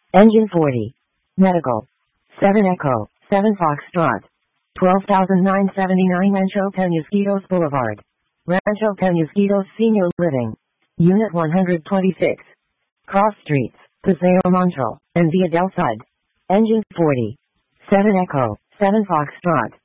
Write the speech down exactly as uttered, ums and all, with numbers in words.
Engine forty. Medical. seven Echo, seven Foxtrot. twelve thousand nine hundred seventy-nine Rancho Penasquitos Boulevard. Rancho Penasquitos Senior Living. Unit one hundred twenty-six. Cross Streets, Paseo Montreal, and Via del Sud. Engine forty. seven Echo, seven Foxtrot.